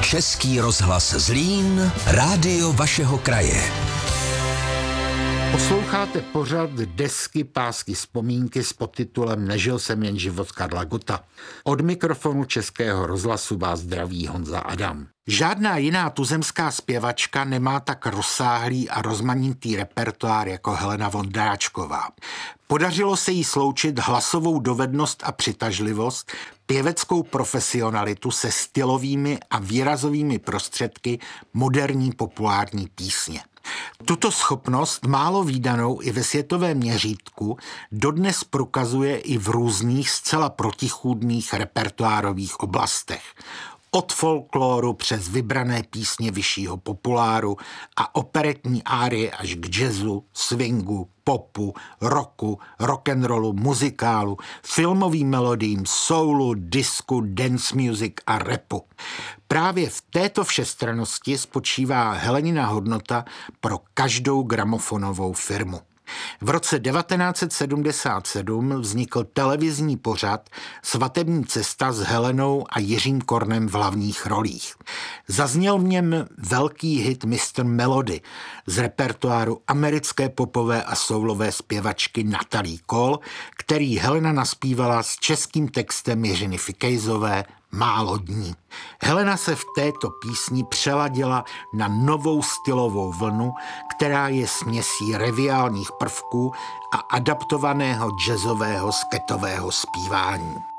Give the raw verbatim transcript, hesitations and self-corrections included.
Český rozhlas Zlín, rádio vašeho kraje. Posloucháte pořad Desky, pásky, vzpomínky s podtitulem Nežil jsem jen život Karla Gotta. Od mikrofonu Českého rozhlasu vás zdraví Honza Adam. Žádná jiná tuzemská zpěvačka nemá tak rozsáhlý a rozmanitý repertoár jako Helena Vondráčková. Podařilo se jí sloučit hlasovou dovednost a přitažlivost, pěveckou profesionalitu se stylovými a výrazovými prostředky moderní populární písně. Tuto schopnost, málo vídanou i ve světovém měřítku, dodnes prokazuje i v různých zcela protichůdných repertoárových oblastech. Od folkloru přes vybrané písně vyššího populáru a operetní árie až k jazzu, swingu, popu, rocku, rock'n'rollu, muzikálu, filmovým melodiím, soulu, disku, dance music a rapu. Právě v této všestrannosti spočívá Helenina hodnota pro každou gramofonovou firmu. V roce devatenáct set sedmdesát sedm vznikl televizní pořad Svatební cesta s Helenou a Jiřím Kornem v hlavních rolích. Zazněl v něm velký hit mister Melody z repertoáru americké popové a soulové zpěvačky Natalie Cole, který Helena naspívala s českým textem Jiřiny Fikejzové Málo dní. Helena se v této písni přeladila na novou stylovou vlnu, která je směsí reviálních prvků a adaptovaného jazzového sketového zpívání.